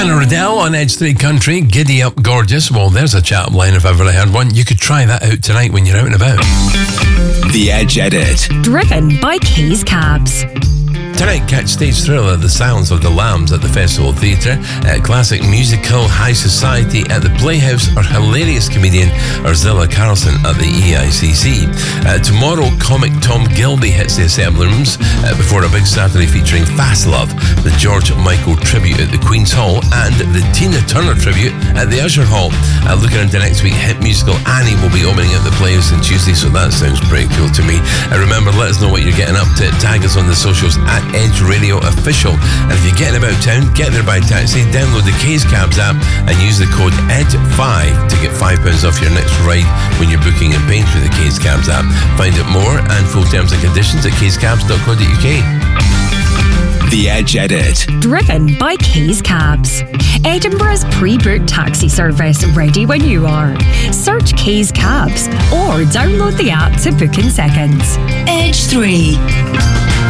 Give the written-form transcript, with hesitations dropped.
Hannah Riddell on Edge 3 Country, Giddy Up Gorgeous. Well, there's a chat-up line if ever I heard one. You could try that out tonight when you're out and about. The Edge Edit. Driven by Keys Cabs. Tonight, catch stage thriller The Sounds of the Lambs at the Festival Theatre, classic musical High Society at the Playhouse, or hilarious comedian Urzilla Carlson at the EICC. Tomorrow, comic Tom Gilby hits the Assembly Rooms before a big Saturday featuring Fast Love, the George Michael tribute at the Queen's Hall, and the Tina Turner tribute at the Usher Hall. Looking into next week, hit musical Annie will be opening at the Playhouse on Tuesday, so that sounds pretty cool to me. Remember, let us know what you're getting up to. Tag us on the socials at Edge Radio Official. And if you're getting about town, get there by taxi, download the Keys Cabs app and use the code EDGE5 to get £5 off your next ride when you're booking and paying through the Keys Cabs app. Find out more and full terms and conditions at keyscabs.co.uk. The Edge Edit. Driven by Keys Cabs. Edinburgh's pre-booked taxi service, ready when you are. Search Keys Cabs or download the app to book in seconds. Edge 3.